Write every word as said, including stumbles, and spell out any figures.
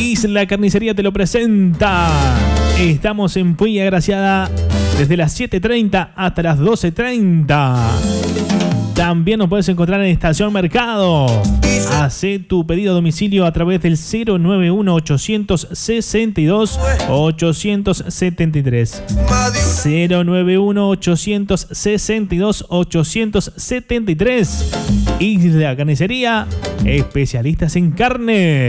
Isla Carnicería te lo presenta. Estamos en Puy Agraciada desde las siete treinta hasta las doce treinta. También nos puedes encontrar en Estación Mercado. Hacé tu pedido a domicilio a través del cero nueve uno ochocientos sesenta y dos ochocientos setenta y tres. cero nueve uno ochocientos sesenta y dos ochocientos setenta y tres. Isla Carnicería, especialistas en carne.